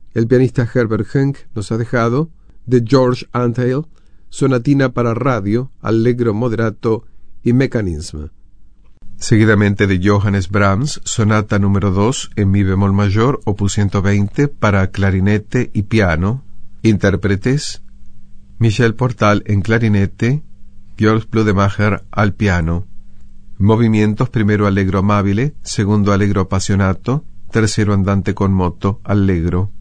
El pianista Herbert Henck nos ha dejado de George Antheil, sonatina para radio, allegro moderato y mecanismo. Seguidamente de Johannes Brahms, sonata número 2 en mi bemol mayor, opus 120 para clarinete y piano. Intérpretes: Michel Portal en clarinete, Georg Bludemacher al piano. Movimientos: primero allegro amabile, segundo allegro appassionato, tercero andante con moto, allegro.